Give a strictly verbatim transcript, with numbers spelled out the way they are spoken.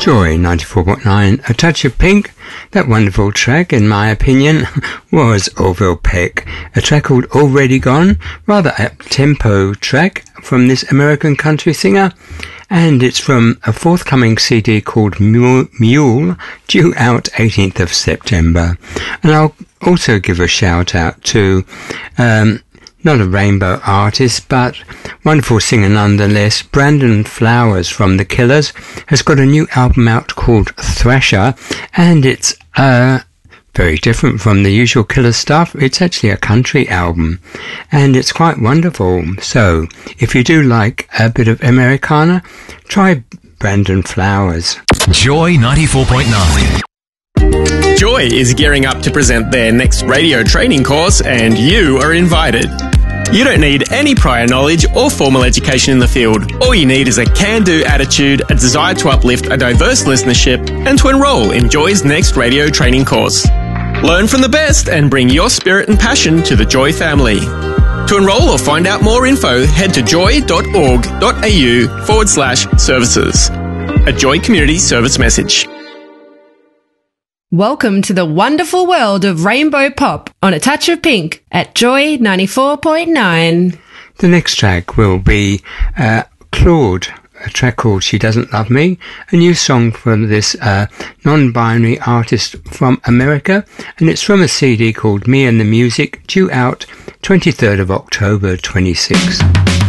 Joy ninety-four point nine, A Touch of Pink. That wonderful track, in my opinion, was Orville Peck. A track called Already Gone, rather up-tempo track from this American country singer. And it's from a forthcoming C D called Mule, Mule, due out eighteenth of September. And I'll also give a shout out to, um, not a rainbow artist, but wonderful singer nonetheless. Brandon Flowers from The Killers has got a new album out called Thrasher, and it's uh, very different from the usual Killers stuff. It's actually a country album, and it's quite wonderful. So, if you do like a bit of Americana, try Brandon Flowers. Joy ninety-four point nine. Joy is gearing up to present their next radio training course, and you are invited. You don't need any prior knowledge or formal education in the field. All you need is a can-do attitude, a desire to uplift a diverse listenership, and to enrol in Joy's next radio training course. Learn from the best and bring your spirit and passion to the Joy family. To enrol or find out more info, head to joy.org.au forward slash services. A Joy Community Service message. Welcome to the wonderful world of rainbow pop on A Touch of Pink at Joy ninety-four point nine. The next track will be uh, Claude, a track called She Doesn't Love Me, a new song from this uh, non-binary artist from America, and it's from a C D called Me and the Music, due out twenty-third of October twenty-six.